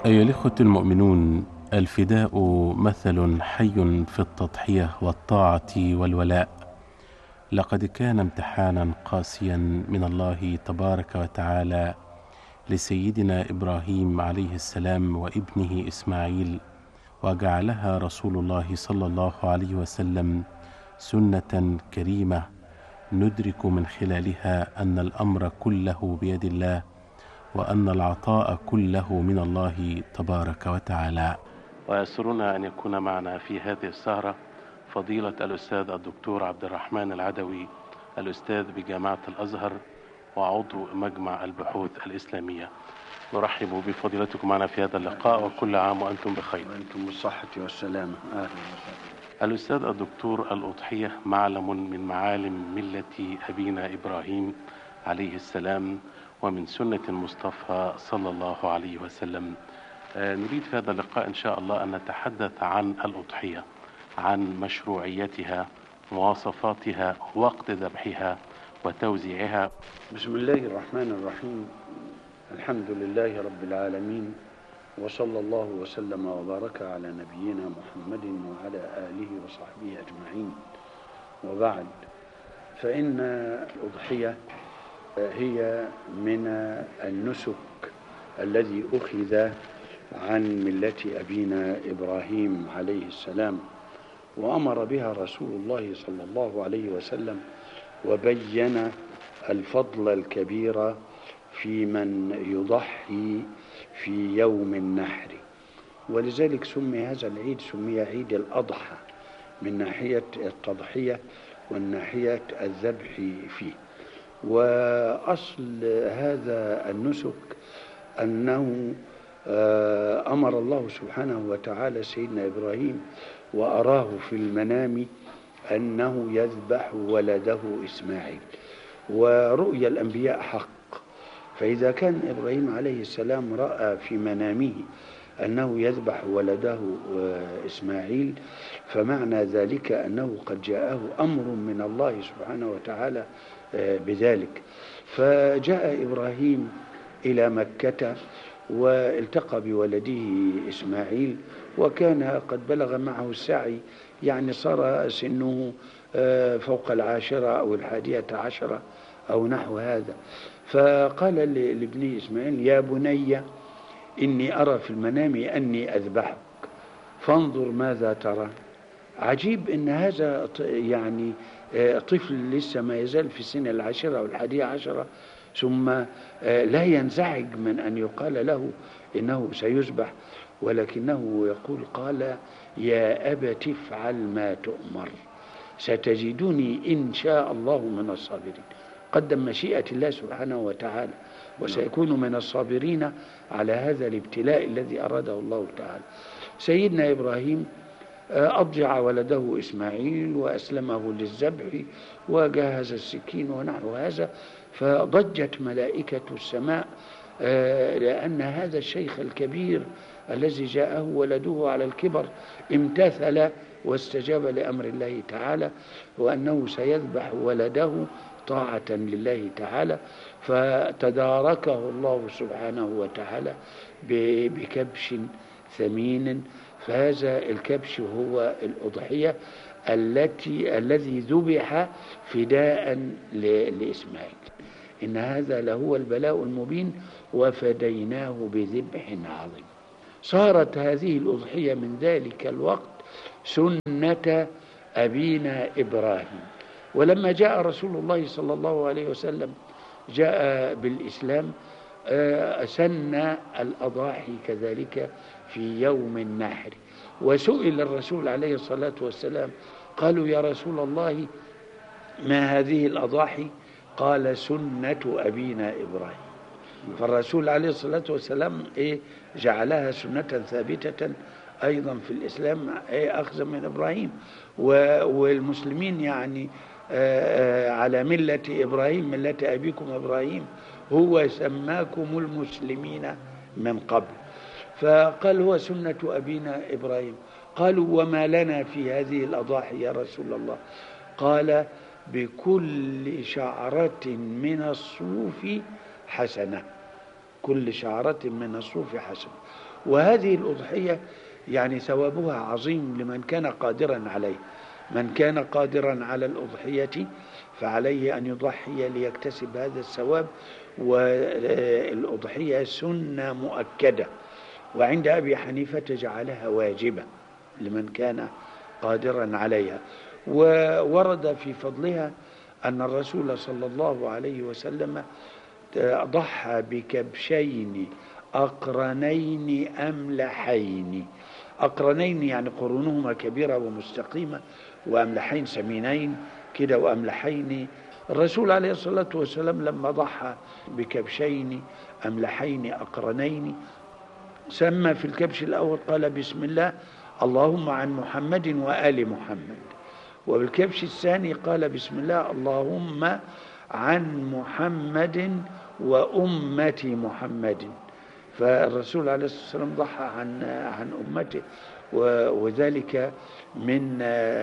أيها الإخوة المؤمنون، الفداء مثل حي في التضحية والطاعة والولاء. لقد كان امتحانا قاسيا من الله تبارك وتعالى لسيدنا إبراهيم عليه السلام وابنه إسماعيل، وجعلها رسول الله صلى الله عليه وسلم سنة كريمة ندرك من خلالها أن الأمر كله بيد الله، وأن العطاء كله من الله تبارك وتعالى. ويسرنا أن يكون معنا في هذه السهرة فضيلة الأستاذ الدكتور عبد الرحمن العدوي، الأستاذ بجامعة الأزهر وعضو مجمع البحوث الإسلامية. نرحب بفضيلتكم معنا في هذا اللقاء، وكل عام وأنتم بخير. وأنتم بالصحة والسلامة. أهلا وسهلا. الأستاذ الدكتور، الأضحية معلم من معالم ملة أبينا إبراهيم عليه السلام ومن سنة المصطفى صلى الله عليه وسلم. نريد في هذا اللقاء إن شاء الله أن نتحدث عن الأضحية، عن مشروعيتها، مواصفاتها، وقت ذبحها وتوزيعها. بسم الله الرحمن الرحيم. الحمد لله رب العالمين، وصلى الله وسلم وبارك على نبينا محمد وعلى آله وصحبه أجمعين، وبعد، فإن الأضحية هي من النسك الذي أخذ عن ملة أبينا إبراهيم عليه السلام، وأمر بها رسول الله صلى الله عليه وسلم، وبين الفضل الكبير في من يضحي في يوم النحر. ولذلك سمي هذا العيد، سمي عيد الأضحى من ناحية التضحية والناحية الذبح فيه. وأصل هذا النسك أنه أمر الله سبحانه وتعالى سيدنا إبراهيم وأراه في المنام أنه يذبح ولده إسماعيل، ورؤيا الأنبياء حق. فإذا كان إبراهيم عليه السلام رأى في منامه أنه يذبح ولده إسماعيل، فمعنى ذلك أنه قد جاءه أمر من الله سبحانه وتعالى بذلك. فجاء إبراهيم إلى مكة والتقى بولده إسماعيل، وكان قد بلغ معه السعي، يعني صار سنه فوق 10 أو 11 أو نحو هذا. فقال لابنه إسماعيل: يا بني إني أرى في المنام أني أذبحك فانظر ماذا ترى. عجيب إن هذا يعني طفل لسه ما يزال في سن 10 أو 11، ثم لا ينزعج من أن يقال له إنه سيذبح، ولكنه يقول: قال: يا أبت افعل ما تؤمر ستجدني إن شاء الله من الصابرين. قدم مشيئة الله سبحانه وتعالى، وسيكون من الصابرين على هذا الابتلاء الذي أراده الله تعالى. سيدنا إبراهيم أضجع ولده إسماعيل وأسلمه للذبح وجهز السكين ونحو هذا، فضجت ملائكة السماء لأن هذا الشيخ الكبير الذي جاءه ولده على الكبر امتثل واستجاب لأمر الله تعالى، وأنه سيذبح ولده طاعة لله تعالى. فتداركه الله سبحانه وتعالى بكبش ثمين، فهذا الكبش هو الأضحية الذي ذبح فداء لإسماعيل. إن هذا لهو البلاء المبين، وفديناه بذبح عظيم. صارت هذه الأضحية من ذلك الوقت سنة أبينا إبراهيم. ولما جاء رسول الله صلى الله عليه وسلم جاء بالإسلام، سن الأضاحي كذلك في يوم النحر. وسئل الرسول عليه الصلاة والسلام، قالوا: يا رسول الله ما هذه الأضاحي؟ قال: سنة أبينا إبراهيم. فالرسول عليه الصلاة والسلام جعلها سنة ثابتة أيضا في الإسلام، أخذ من إبراهيم. والمسلمين يعني على ملة إبراهيم، ملة أبيكم إبراهيم، هو سماكم المسلمين من قبل. فقال: هو سنة أبينا إبراهيم. قالوا: وما لنا في هذه الأضاحي يا رسول الله؟ قال: بكل شعرة من الصوف حسنة. كل شعرة من الصوف حسنة. وهذه الأضحية يعني ثوابها عظيم لمن كان قادرا عليه. من كان قادرا على الأضحية فعليه أن يضحي ليكتسب هذا الثواب. والأضحية سنة مؤكدة، وعند أبي حنيفة جعلها واجبة لمن كان قادرا عليها. وورد في فضلها أن الرسول صلى الله عليه وسلم ضحى بكبشين أقرنين أملحين. أقرنين يعني قرونهما كبيرة ومستقيمة، وأملحين سمينين كده وأملحين. الرسول عليه الصلاة والسلام لما ضحى بكبشين أملحين أقرنين سمى في الكبش الأول قال بسم الله اللهم عن محمد وآل محمد، وبالكبش الثاني قال بسم الله اللهم عن محمد وأمة محمد. فالرسول عليه الصلاة والسلام ضحى عن أمته، وذلك من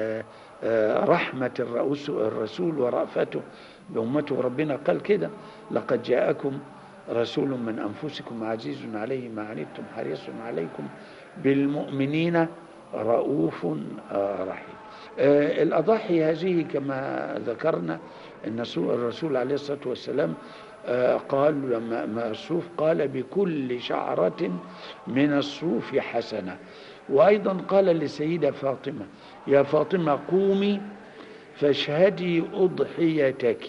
رحمة الرسول ورأفته بأمته. ربنا قال كده لقد جاءكم رسول من أنفسكم عزيز عليه ما عنتم حريص عليكم بالمؤمنين رؤوف رحيم. الأضاحي هذه كما ذكرنا أن الرسول عليه الصلاة والسلام قال لما الصوف قال بكل شعرة من الصوف حسنة. وأيضا قال لسيدة فاطمة يا فاطمة قومي فاشهدي أضحيتك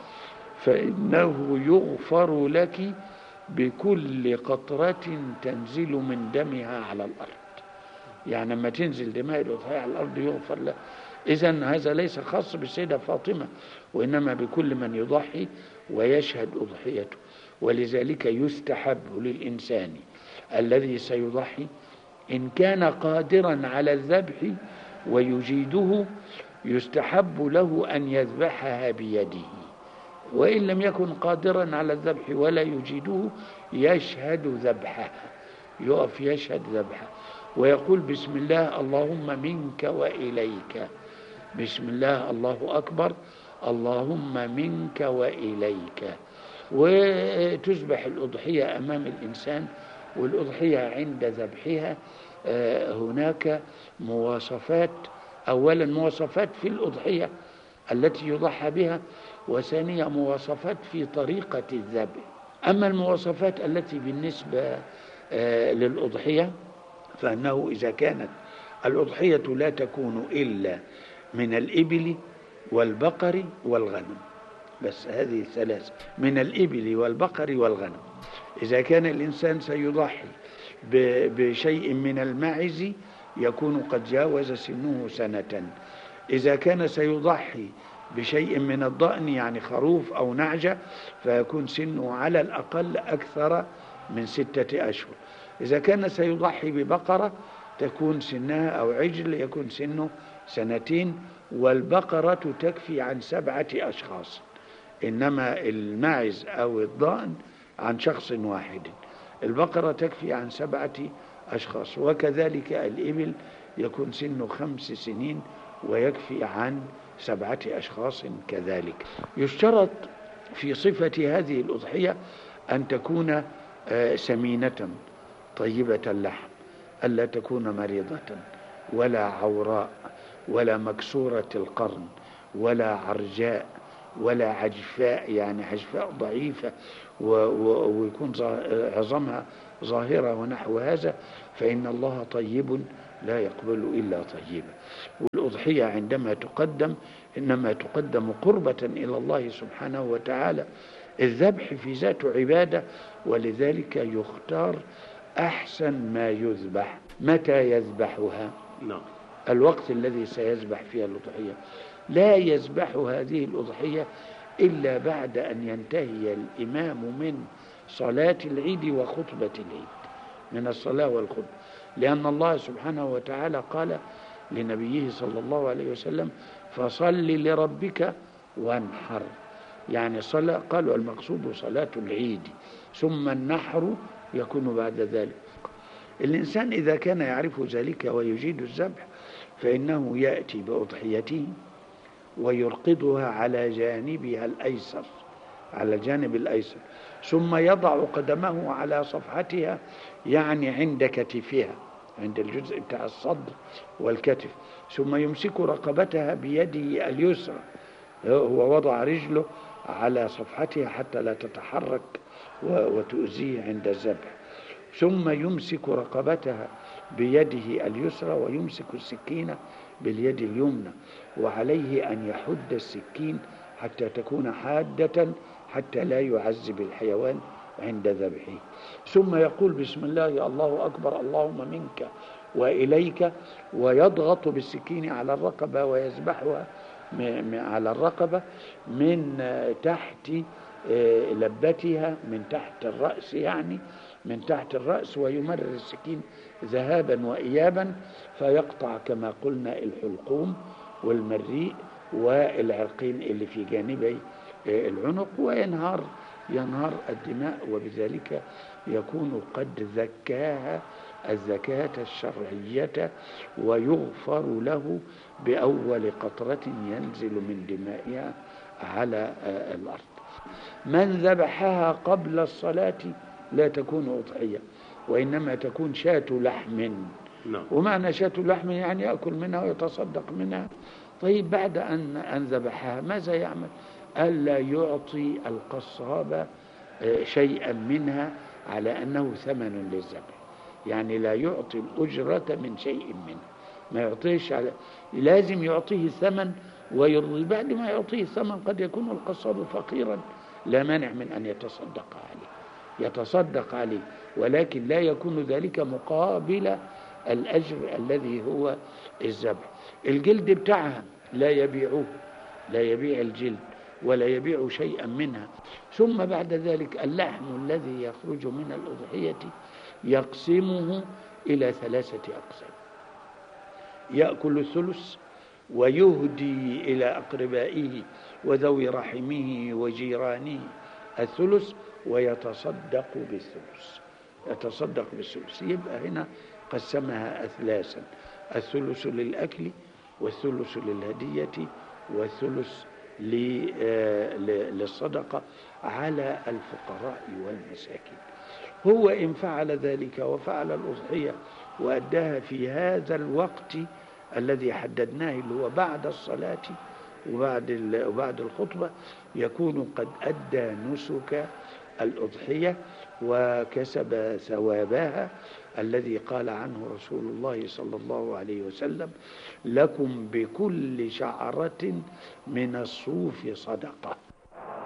فإنه يغفر لك بكل قطرة تنزل من دمها على الأرض. يعني لما تنزل دماء الأضحية على الأرض يغفر له. إذن هذا ليس خاص بالسيدة فاطمة، وإنما بكل من يضحي ويشهد أضحيته. ولذلك يستحب للإنسان الذي سيضحي إن كان قادرا على الذبح ويجيده يستحب له أن يذبحها بيده، وإن لم يكن قادرا على الذبح ولا يجيده يشهد ذبحها، يقف يشهد ذبحها ويقول بسم الله اللهم منك وإليك، بسم الله الله أكبر اللهم منك وإليك. وتذبح الأضحية أمام الإنسان. والأضحية عند ذبحها هناك مواصفات، أولا مواصفات في الأضحية التي يضحى بها، وثانيا مواصفات في طريقة الذبح. أما المواصفات التي بالنسبة للأضحية فأنه إذا كانت الأضحية لا تكون إلا من الإبل والبقر والغنم، بس هذه الثلاثة من الإبل والبقر والغنم. إذا كان الإنسان سيضحي بشيء من الماعز يكون قد جاوز سنه سنة. إذا كان سيضحي بشيء من الضأن يعني خروف أو نعجة فيكون سنه على الأقل أكثر من 6 أشهر. إذا كان سيضحي ببقرة تكون سنها أو عجل يكون سنه 2 سنين. والبقرة تكفي عن 7 أشخاص، إنما الماعز أو الضأن عن شخص واحد. البقرة تكفي عن 7 أشخاص. وكذلك الإبل يكون سنه 5 سنين ويكفي عن 7 أشخاص كذلك. يشترط في صفة هذه الأضحية أن تكون سمينة طيبة اللحم، ألا تكون مريضة ولا عوراء ولا مكسورة القرن ولا عرجاء ولا عجفاء يعني عجفاء ضعيفة ويكون عظمها ظاهرة ونحو هذا، فإن الله طيب لا يقبل إلا طيبا. والأضحية عندما تقدم إنما تقدم قربة إلى الله سبحانه وتعالى. الذبح في ذاته عبادة، ولذلك يختار أحسن ما يذبح. متى يذبحها؟ الوقت الذي سيذبح فيها الأضحية. لا يذبح هذه الأضحية إلا بعد أن ينتهي الإمام من صلاة العيد وخطبة العيد، من الصلاة والخطبة، لأن الله سبحانه وتعالى قال لنبيه صلى الله عليه وسلم فصل لربك وانحر. يعني صلاة، قالوا المقصود صلاة العيد، ثم النحر يكون بعد ذلك. الإنسان إذا كان يعرف ذلك ويجيد الذبح فإنه يأتي بأضحيته ويرقدها على جانبها الأيسر على الجانب الأيسر، ثم يضع قدمه على صفحتها، يعني عند كتفها، عند الجزء بتاع الصدر والكتف، ثم يمسك رقبتها بيده اليسرى. هو وضع رجله على صفحتها حتى لا تتحرك وتؤذيه عند الذبح، ثم يمسك رقبتها بيده اليسرى ويمسك السكين باليد اليمنى، وعليه أن يحد السكين حتى تكون حادة حتى لا يعذب الحيوان عند ذبحه، ثم يقول بسم الله الله أكبر اللهم منك وإليك، ويضغط بالسكين على الرقبة ويذبحها على الرقبة من تحت لبتها، من تحت الرأس، يعني من تحت الرأس، ويمرر السكين ذهابا وإيابا فيقطع كما قلنا الحلقوم والمريء والعرقين اللي في جانبي العنق، وينهار الدماء، وبذلك يكون قد زكاها الزكاة الشرعية، ويغفر له بأول قطرة ينزل من دمائها على الأرض. من ذبحها قبل الصلاة لا تكون أضحية، وإنما تكون شاة لحم. ومعنى شاة لحم يعني يأكل منها ويتصدق منها. طيب بعد أن ذبحها ماذا يعمل؟ ألا يعطي القصاب شيئا منها على أنه ثمن للذبح، يعني لا يعطي الأجرة من شيء منها، ما يعطيش لازم يعطيه ثمن ويرضي. بعد ما يعطيه الثمن قد يكون القصاب فقيرا، لا مانع من أن يتصدق عليه، ولكن لا يكون ذلك مقابل الأجر الذي هو الذبح. الجلد بتاعها لا يبيعوه، لا يبيع الجلد ولا يبيع شيئا منها. ثم بعد ذلك اللحم الذي يخرج من الأضحية يقسمه إلى 3 أقسام، يأكل الثلث ويهدي إلى أقربائه وذوي رحمه وجيرانه الثلث، ويتصدق بالثلث. يبقى هنا قسمها أثلاثا: الثلث للأكل، والثلث للهدية، والثلث للصدقة على الفقراء والمساكين. هو إن فعل ذلك وفعل الأضحية وأداها في هذا الوقت الذي حددناه اللي هو بعد الصلاة وبعد الخطبة، يكون قد أدى نسك الأضحية وكسب ثوابها الذي قال عنه رسول الله صلى الله عليه وسلم: لكم بكل شعرة من الصوف صدقة.